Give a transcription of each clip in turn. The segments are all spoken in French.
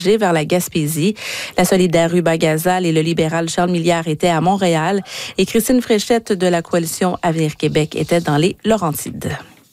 vers la Gaspésie. La solidaire Ruba Gazal et le libéral Charles Milliard étaient à Montréal et Christine Fréchette de la coalition Avenir Québec était dans les Laurentides.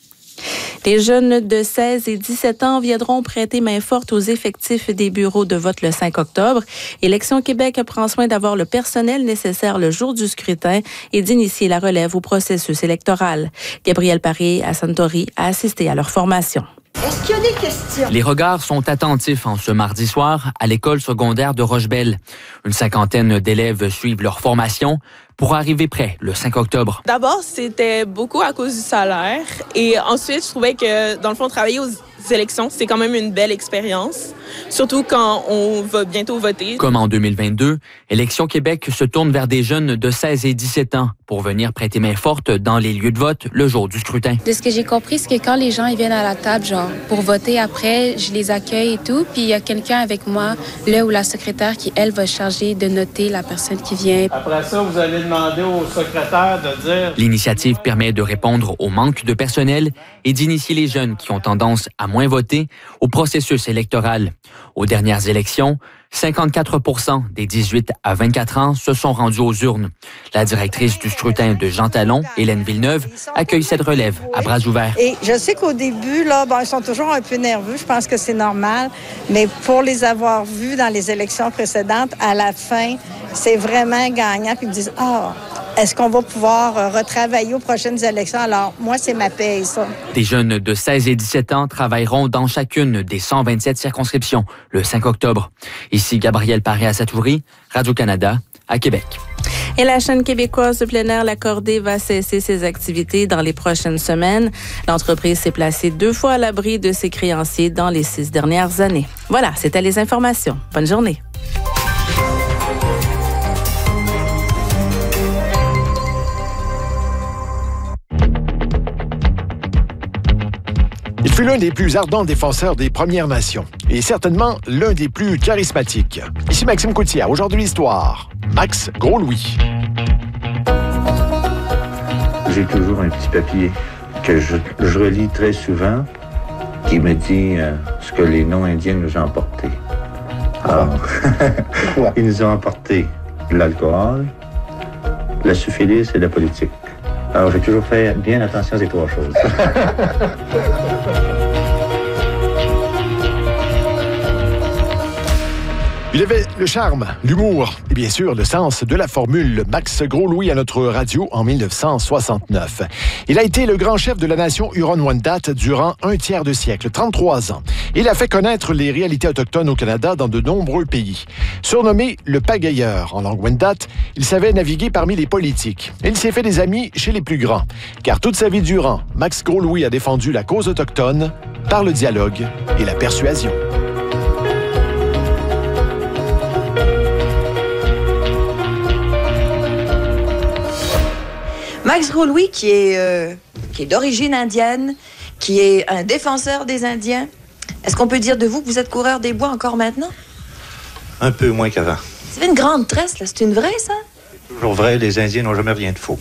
Les jeunes de 16 et 17 ans viendront prêter main forte aux effectifs des bureaux de vote le 5 octobre. Élection Québec prend soin d'avoir le personnel nécessaire le jour du scrutin et d'initier la relève au processus électoral. Gabrielle Paré à Santori a assisté à leur formation. Est-ce qu'il y a des questions? Les regards sont attentifs en ce mardi soir à l'école secondaire de Rochebelle. Une cinquantaine d'élèves suivent leur formation pour arriver prêts le 5 octobre. D'abord, c'était beaucoup à cause du salaire. Et ensuite, je trouvais que, dans le fond, travailler aux élections, c'est quand même une belle expérience. Surtout quand on va bientôt voter. Comme en 2022, Élection Québec se tourne vers des jeunes de 16 et 17 ans pour venir prêter main forte dans les lieux de vote le jour du scrutin. De ce que j'ai compris, c'est que quand les gens ils viennent à la table, genre, pour voter après, je les accueille et tout. Puis il y a quelqu'un avec moi, le ou la secrétaire, qui, elle, va charger de noter la personne qui vient. Après ça, vous allez demander au secrétaire de dire... L'initiative permet de répondre au manque de personnel et d'initier les jeunes qui ont tendance à moins voter au processus électoral. Aux dernières élections, 54% des 18 à 24 ans se sont rendus aux urnes. La directrice du scrutin de Jean Talon, Hélène Villeneuve, accueille cette relève à bras ouverts. Et je sais qu'au début, là, ils sont toujours un peu nerveux. Je pense que c'est normal. Mais pour les avoir vus dans les élections précédentes, à la fin, c'est vraiment gagnant. Puis ils me disent, est-ce qu'on va pouvoir retravailler aux prochaines élections? Alors, moi, c'est ma paye, ça. Des jeunes de 16 et 17 ans travailleront dans chacune des 127 circonscriptions le 5 octobre. Ici Gabrielle Paré à Satouri, Radio-Canada, à Québec. Et la chaîne québécoise de plein air L'Accordé va cesser ses activités dans les prochaines semaines. L'entreprise s'est placée 2 fois à l'abri de ses créanciers dans les 6 dernières années. Voilà, c'était les informations. Bonne journée. Il fut l'un des plus ardents défenseurs des Premières Nations et certainement l'un des plus charismatiques. Ici Maxime Coutière, aujourd'hui l'histoire. Max Gros-Louis. J'ai toujours un petit papier que je relis très souvent qui me dit ce que les non-indiens nous ont apporté. Alors, ils nous ont apporté de l'alcool, la syphilis et la politique. Alors, j'ai toujours fait bien attention à ces 3 choses. Il avait le charme, l'humour et bien sûr le sens de la formule. Max Gros-Louis à notre radio en 1969. Il a été le grand chef de la nation Huron-Wendat durant un tiers de siècle, 33 ans. Il a fait connaître les réalités autochtones au Canada dans de nombreux pays. Surnommé le pagayeur en langue Wendat, il savait naviguer parmi les politiques. Il s'est fait des amis chez les plus grands. Car toute sa vie durant, Max Gros-Louis a défendu la cause autochtone par le dialogue et la persuasion. Max Gros-Louis, qui est d'origine indienne, qui est un défenseur des Indiens. Est-ce qu'on peut dire de vous que vous êtes coureur des bois encore maintenant? Un peu moins qu'avant. C'est une grande tresse, là. C'est une vraie, ça? C'est toujours vrai, les Indiens n'ont jamais rien de faux.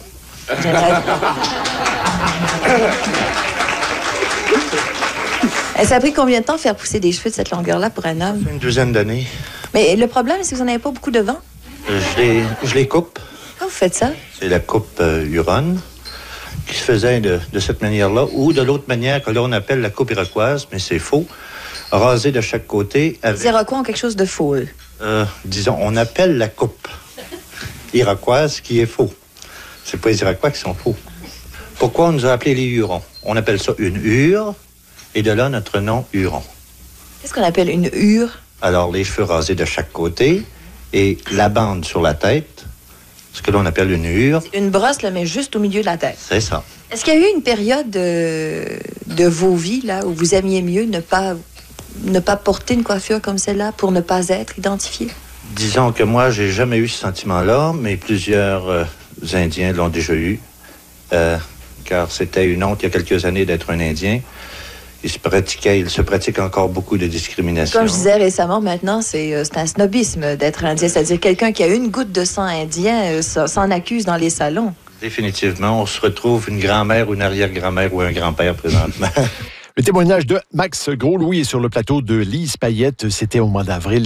Ça a pris combien de temps de faire pousser des cheveux de cette longueur-là pour un homme? Une 12aine d'années. Mais le problème, c'est que vous n'en avez pas beaucoup de vent. Je les coupe. Comment vous faites ça? C'est la coupe Huron qui se faisait de cette manière-là, ou de l'autre manière que là, on appelle la coupe iroquoise, mais c'est faux. Rasé de chaque côté. Les Iroquois ont quelque chose de faux, eux. Disons, on appelle la coupe iroquoise qui est faux. C'est pas les Iroquois qui sont faux. Pourquoi on nous a appelés les Hurons? On appelle ça une hure, et de là notre nom Huron. Qu'est-ce qu'on appelle une hure? Alors, les cheveux rasés de chaque côté et la bande sur la tête, ce que l'on appelle une hure. C'est une brosse, là, mais juste au milieu de la tête. C'est ça. Est-ce qu'il y a eu une période de vos vies, là, où vous aimiez mieux ne pas porter une coiffure comme celle-là pour ne pas être identifié? Disons que moi, j'ai jamais eu ce sentiment-là, mais plusieurs Indiens l'ont déjà eu, car c'était une honte il y a quelques années d'être un Indien. Il se pratique encore beaucoup de discrimination. Comme je disais récemment, maintenant, c'est un snobisme d'être indien. C'est-à-dire quelqu'un qui a une goutte de sang indien s'en accuse dans les salons. Définitivement. On se retrouve une grand-mère ou une arrière-grand-mère ou un grand-père présentement. Le témoignage de Max Gros-Louis est sur le plateau de Lise Payette. C'était au mois d'avril.